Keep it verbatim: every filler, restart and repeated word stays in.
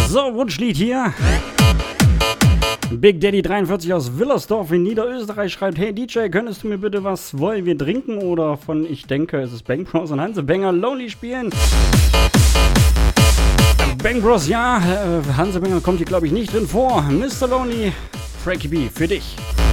So, Wunschlied hier. Big Daddy dreiundvierzig aus Willersdorf in Niederösterreich schreibt: Hey D J, könntest du mir bitte was Wollen wir trinken oder von Ich denke, es ist Bang Bros und Hanse Banger Lonely spielen? Bang Bros, ja, äh, Hanse Banger kommt hier glaube ich nicht drin vor. Mister Lonely, Frankie B, für dich.